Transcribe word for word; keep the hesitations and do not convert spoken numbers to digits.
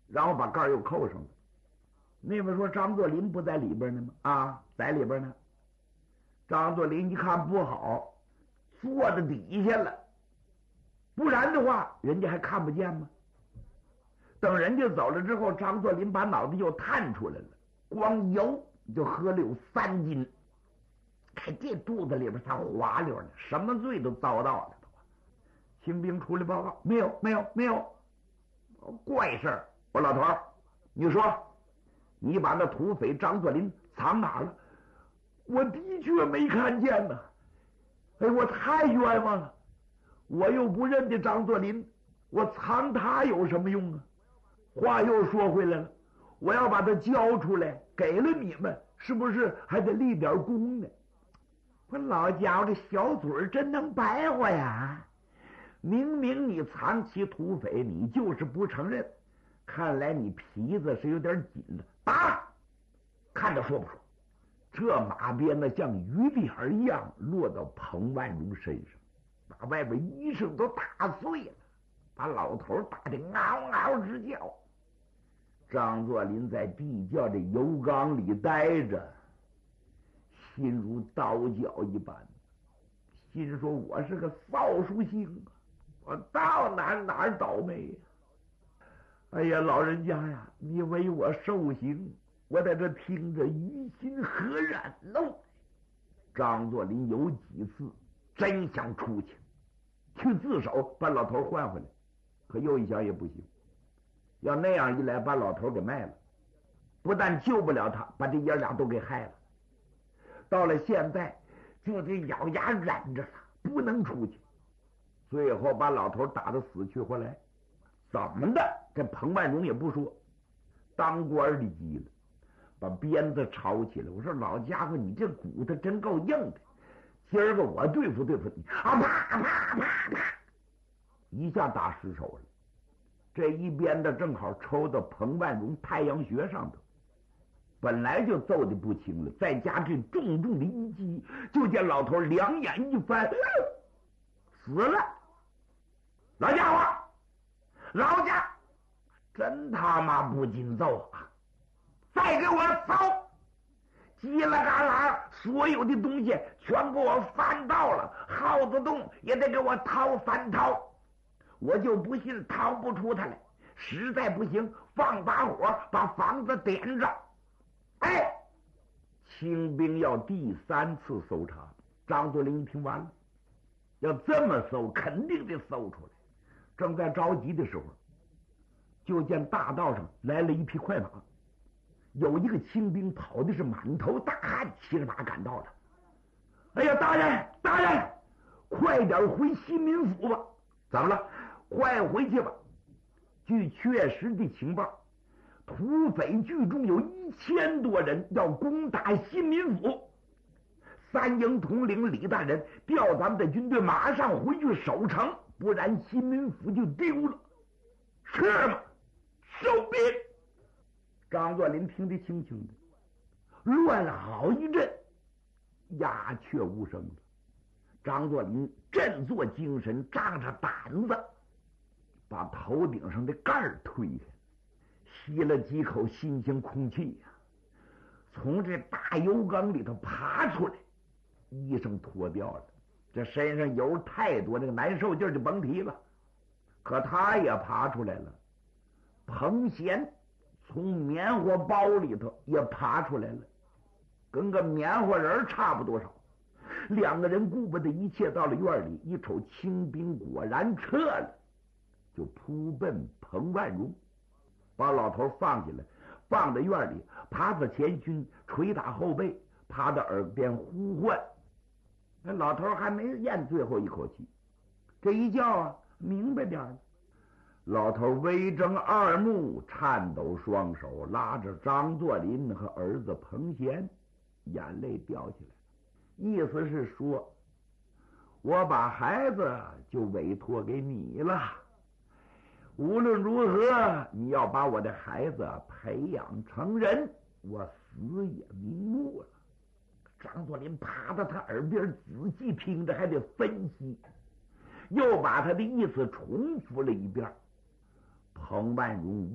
然后把盖又扣上了。那边说张作霖不在里边呢吗？啊，在里边呢。张作霖一看不好，坐在底下了，不然的话人家还看不见吗？等人家走了之后，张作霖把脑袋又探出来了，光油就喝了有三斤。看这肚子里边才滑溜呢，什么罪都遭到了。清兵出来报告，没有没有没有，怪事儿！我老头儿，你说你把那土匪张作霖藏哪了？我的确没看见呢。哎，我太冤枉了！我又不认得张作霖，我藏他有什么用啊？话又说回来了，我要把他交出来，给了你们，是不是还得立点功呢？我老家伙这小嘴真能白话呀！明明你藏起土匪，你就是不承认，看来你皮子是有点紧了。打，看他说不说。这马鞭呢，像雨点一样落到彭万荣身上，把外边衣裳都打碎了，把老头打得嗷嗷直叫。张作霖在地窖这油缸里待着，心如刀绞一般，心说我是个扫帚星啊，我到哪儿哪儿倒霉呀！哎呀，老人家呀，你为我受刑，我在这听着于心何然喽？张作霖有几次真想出去去自首把老头换回来，可又一想也不行，要那样一来把老头给卖了，不但救不了他，把这爷俩都给害了。到了现在就得咬牙忍着了，不能出去。最后把老头打得死去活来，怎么的？这彭万荣也不说，当官的急了，把鞭子抄起来。我说老家伙，你这骨头真够硬的，今儿个我对付对付你啊！啪啪啪啪，一下打失手了。这一鞭子正好抽到彭万荣太阳穴上头，本来就揍得不轻了，再加这重重的一击，就见老头两眼一翻，死了。老家伙，老家真他妈不禁揍啊！再给我搜，叽啦嘎啦，所有的东西全给我翻到了，耗子洞也得给我掏翻掏。我就不信掏不出他来，实在不行放把火把房子点着。哎，清兵要第三次搜查。张作霖一听完了，要这么搜肯定得搜出来。正在着急的时候，就见大道上来了一匹快马，有一个清兵跑的是满头大汗，骑着马赶到了。哎呀，大人大人，快点回新民府吧！怎么了？快回去吧！据确实的情报，土匪聚众有一千多人要攻打新民府，三营统领李大人调咱们的军队马上回去守城，不然新民府就丢了。是吗？收兵！张作霖听得清清的，乱了好一阵，鸦雀无声了。张作霖振作精神，仗着胆子，把头顶上的盖儿推开，吸了几口新鲜空气呀、啊，从这大油缸里头爬出来，衣裳脱掉了，这身上油太多，那个难受劲儿就甭提了。可他也爬出来了，彭贤从棉花包里头也爬出来了，跟个棉花人差不多少。两个人顾不得一切，到了院里，一瞅清兵果然撤了，就扑奔彭万荣，把老头放下来，放在院里，爬到前胸，捶打后背，趴到耳边呼唤。那老头还没咽最后一口气，这一叫啊，明白点了。老头微睁二目，颤抖双手拉着张作霖和儿子彭贤，眼泪掉下来，意思是说，我把孩子就委托给你了，无论如何你要把我的孩子培养成人，我死也瞑目了。张作霖趴到他耳边仔细听着，还得分析，又把他的意思重复了一遍。彭万荣